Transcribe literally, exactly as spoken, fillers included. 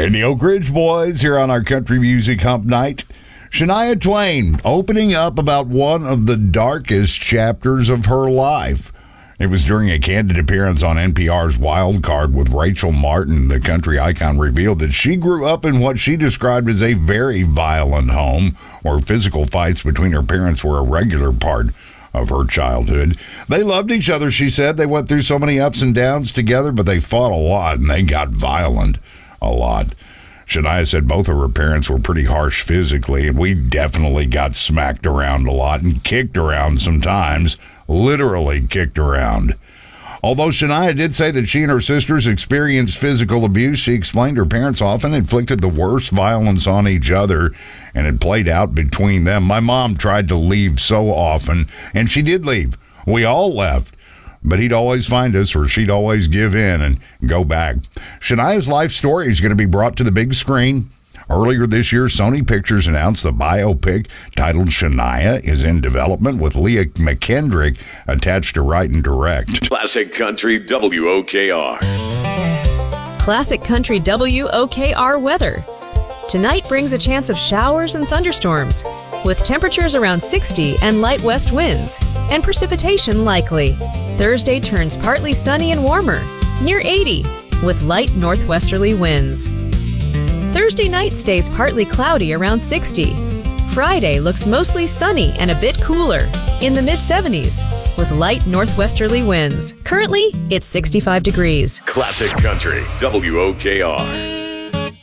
And the Oak Ridge Boys here on our Country Music Hump Night. Shania Twain opening up about one of the darkest chapters of her life. It was during a candid appearance on N P R's Wild Card with Rachel Martin. The country icon revealed that she grew up in what she described as a very violent home, where physical fights between her parents were a regular part of her childhood. They loved each other, she said. They went through so many ups and downs together, but they fought a lot, and they got violent a lot. Shania said both of her parents were pretty harsh physically, and we definitely got smacked around a lot and kicked around sometimes. Literally kicked around. Although Shania did say that she and her sisters experienced physical abuse, she explained her parents often inflicted the worst violence on each other, and it played out between them. My mom tried to leave so often, and she did leave. We all left. But he'd always find us, or she'd always give in and go back. Shania's life story is going to be brought to the big screen. Earlier this year, Sony Pictures announced the biopic titled Shania is in development, with Leah McKendrick attached to write and direct. Classic Country W O K R. Classic Country W O K R weather. Tonight brings a chance of showers and thunderstorms, with temperatures around sixty and light west winds, and precipitation likely. Thursday turns partly sunny and warmer, near eighty, with light northwesterly winds. Thursday night stays partly cloudy around sixty. Friday looks mostly sunny and a bit cooler, in the mid seventies, with light northwesterly winds. Currently, it's sixty-five degrees. Classic Country W O K R.